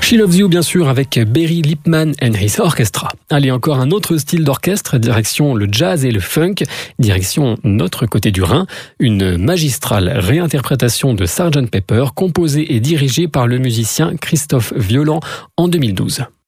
She Loves You, bien sûr, avec Barry Lippmann and His Orchestra. Allez, encore un autre style d'orchestre, direction le jazz et le funk, direction notre côté du Rhin, une magistrale réinterprétation de Sgt Pepper, composée et dirigée par le musicien Christophe Violent en 2012.